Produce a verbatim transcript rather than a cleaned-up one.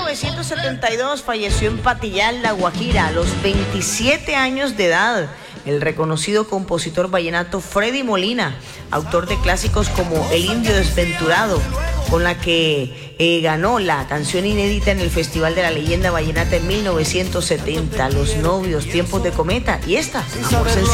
novecientos setenta y dos falleció en Patillal, La Guajira, a los veintisiete años de edad, el reconocido compositor vallenato Freddy Molina, autor de clásicos como El Indio Desventurado, con la que eh, ganó la canción inédita en el Festival de la Leyenda Vallenata en mil novecientos setenta, Los Novios, Tiempos de Cometa, y esta, Amor Sencillo.